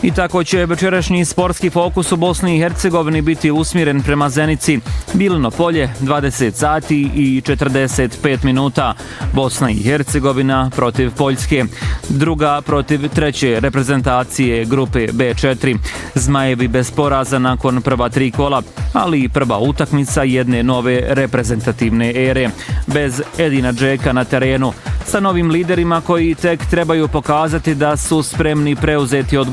I tako će večerašnji sportski fokus u Bosni i Hercegovini biti usmjeren prema Zenici. Bilino polje, 20 sati i 45 minuta. Bosna i Hercegovina protiv Poljske. Druga protiv treće reprezentacije grupe B4. Zmajevi bez poraza nakon prva 3 kola, ali i prva utakmica jedne nove reprezentativne ere. Bez Edina Džeka na terenu. Sa novim liderima koji tek trebaju pokazati da su spremni preuzeti